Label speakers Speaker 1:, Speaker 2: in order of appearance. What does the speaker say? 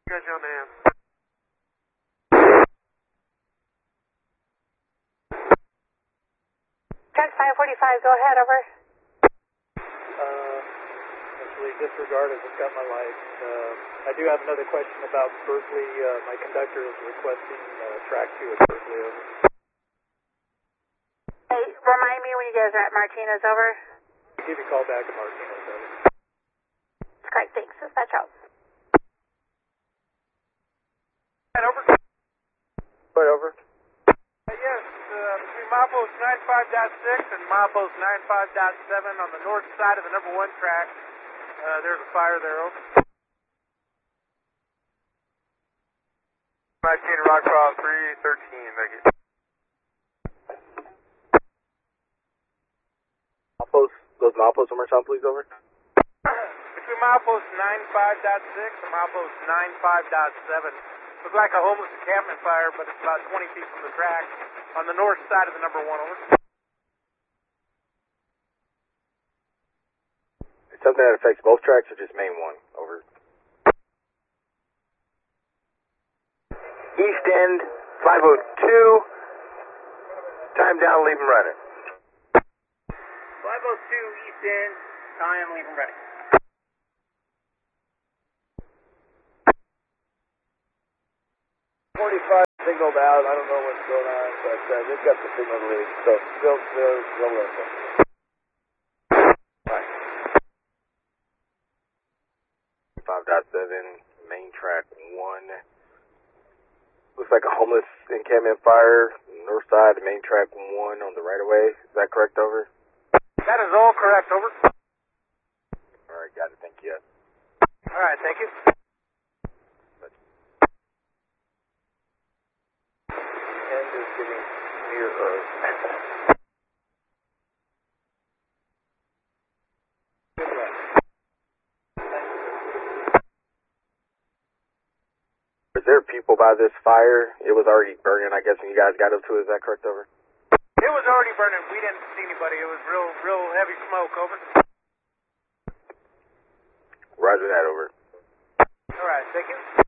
Speaker 1: Got you on the hand.
Speaker 2: Track 545, go ahead, over.
Speaker 3: Actually, disregard, I just got my light. I do have another question about Berkeley. My conductor is requesting track 2 at Berkeley, over.
Speaker 2: Hey, remind me when you guys are at Martinez, over.
Speaker 3: I'll give you a call back at Martinez, over.
Speaker 2: That's correct, thanks. Dispatch out.
Speaker 1: Over.
Speaker 3: Right, over.
Speaker 1: Yes, between milepost 95.6 and milepost 95.7 on the north side of the number 1 track, there's a fire there, over. 19 Rockfall 313, thank you.
Speaker 3: Those mileposts somewhere sound, please, over.
Speaker 1: Between milepost 95.6 and milepost 95.7. Looks like a homeless encampment fire, but it's about 20 feet from the track on the north side of the number 1, over.
Speaker 3: It's something that affects both tracks or just main one, over.
Speaker 4: East End, 502. Time down, leave them running.
Speaker 1: 502 East End, time, leave them ready.
Speaker 3: 45 signaled out. I don't know what's going on, but they've got the signal release, so still listen. Right. 5.7, main track 1. Looks like a homeless encampment fire, north side, main track 1 on the right of way. Is that correct, over?
Speaker 1: That is all correct, over.
Speaker 3: Alright, got it, thank you.
Speaker 1: Alright, thank you.
Speaker 3: End is getting near Earth. Good luck. Is there people by this fire? It was already burning, I guess, when you guys got up to it. Is that correct, over?
Speaker 1: It was already burning. We didn't see anybody. It was real heavy smoke, over.
Speaker 3: Roger that, over.
Speaker 1: Alright, thank you.